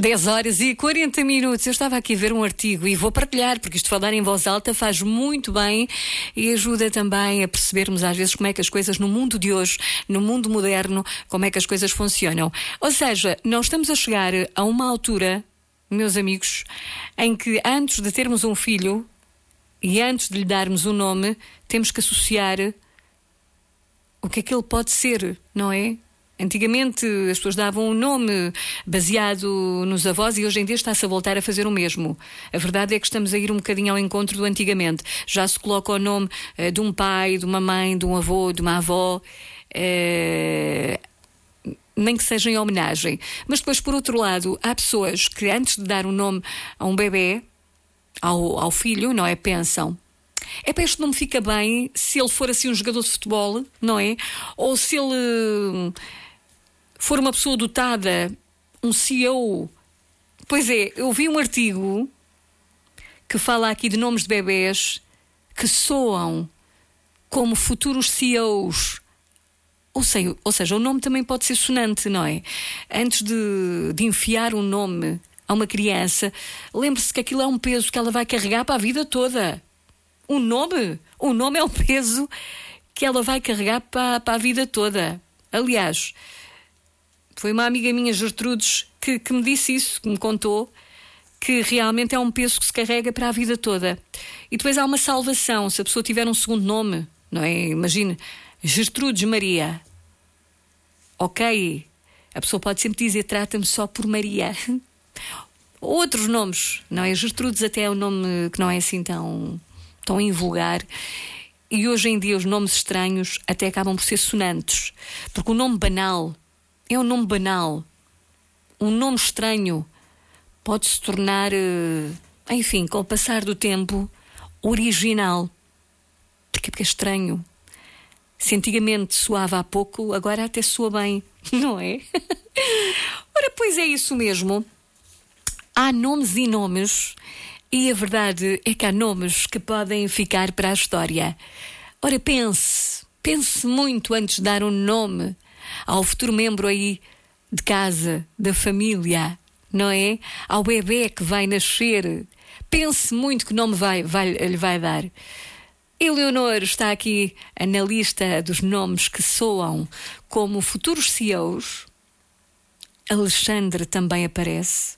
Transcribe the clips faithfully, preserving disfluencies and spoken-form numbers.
dez horas e quarenta minutos. Eu estava aqui a ver um artigo e vou partilhar, porque isto falar em voz alta faz muito bem e ajuda também a percebermos às vezes como é que as coisas no mundo de hoje, no mundo moderno, como é que as coisas funcionam. Ou seja, nós estamos a chegar a uma altura, meus amigos, em que antes de termos um filho e antes de lhe darmos um nome, temos que associar o que é que ele pode ser, não é? Antigamente as pessoas davam um nome baseado nos avós e hoje em dia está-se a voltar a fazer o mesmo. A verdade é que estamos a ir um bocadinho ao encontro do antigamente. Já se coloca o nome uh, de um pai, de uma mãe, de um avô, de uma avó, uh, nem que seja em homenagem. Mas depois, por outro lado, há pessoas que antes de dar um nome a um bebê, ao, ao filho, não é? Pensam: é para este nome fica bem se ele for assim um jogador de futebol, não é? Ou se ele for uma pessoa dotada, um C E O. Pois é, eu vi um artigo que fala aqui de nomes de bebés que soam como futuros C E Os. Ou seja, ou seja, o nome também pode ser sonante, não é? Antes de, de enfiar um nome a uma criança, lembre-se que aquilo é um peso que ela vai carregar para a vida toda. O nome, o nome é um peso que ela vai carregar para, para a vida toda. Aliás, foi uma amiga minha, Gertrudes, que, que me disse isso, que me contou, que realmente é um peso que se carrega para a vida toda. E depois há uma salvação, se a pessoa tiver um segundo nome, não é? Imagine, Gertrudes Maria. Ok, a pessoa pode sempre dizer: trata-me só por Maria. Outros nomes, não é? Gertrudes até é um nome que não é assim tão... tão invulgar, e hoje em dia os nomes estranhos até acabam por ser sonantes, porque o nome banal é um nome banal. Um nome estranho pode se tornar, enfim, com o passar do tempo, original. Porque, porque é estranho. Se antigamente soava há pouco, agora até soa bem, não é? Ora, pois é isso mesmo. Há nomes e nomes. E a verdade é que há nomes que podem ficar para a história. Ora, pense, pense muito antes de dar um nome ao futuro membro aí de casa, da família, não é? Ao bebê que vai nascer. Pense muito que nome vai, vai, lhe vai dar. Eleonor está aqui na lista dos nomes que soam como futuros C E Os. Alexandre também aparece.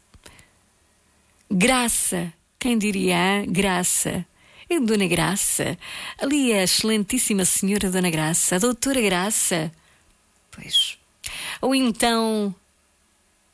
Graça. Quem diria? Graça. É Dona Graça. Ali é a excelentíssima senhora Dona Graça. A doutora Graça. Pois. Ou então